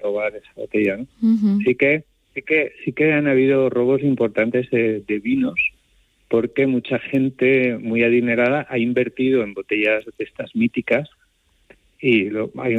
robar esa botella, ¿no? Uh-huh. Sí que han habido robos importantes de vinos, porque mucha gente muy adinerada ha invertido en botellas de estas míticas y hay